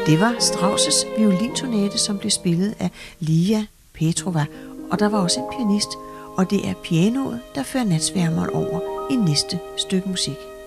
Det var Strauss' violinsonate, som blev spillet af Lia Petrova, og der var også en pianist, og det er pianoet, der fører Natsværmeren over i næste stykke musik.